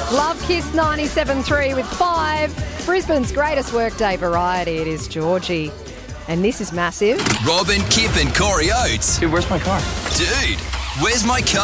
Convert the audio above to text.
Love Kiss 97.3 with 5. Brisbane's greatest workday variety. It is Georgie. And this is massive. Robin, Kip and Corey Oates. Dude, where's my car? Dude, where's my car?